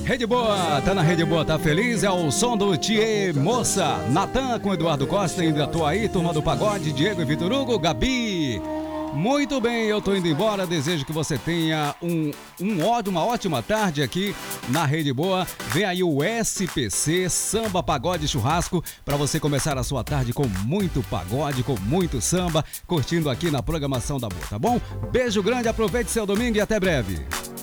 Rede Boa, tá na Rede Boa, tá feliz? É o som do Tchê Moça. Natan com Eduardo Costa, ainda tô aí, turma do pagode, Diego e Vitor Hugo, Gabi. Muito bem, eu tô indo embora, desejo que você tenha uma ótima tarde aqui na Rede Boa. Vem aí o SPC, Samba, Pagode e Churrasco, para você começar a sua tarde com muito pagode, com muito samba, curtindo aqui na programação da Boa, tá bom? Beijo grande, aproveite seu domingo e até breve.